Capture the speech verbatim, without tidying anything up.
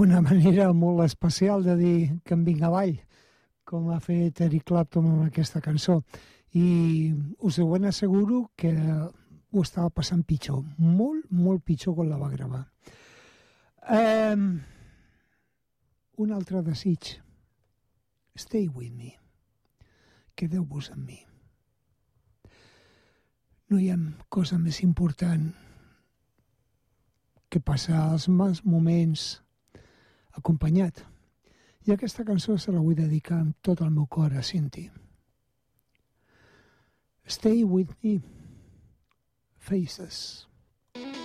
una manera molt especial de dir que em vinc avall, com ha fet Eric Clapton amb aquesta cançó. I us ho ben asseguro que ho estava passant pitjor, molt, molt pitjor quan la va gravar. Um, un altre desig. Stay with me. Quedeu-vos amb mi. No hi ha cosa més important que passar els mals moments acompanyat. I aquesta cançó se la vull dedicar amb tot el meu cor a Cinti. Stay with me. Faces.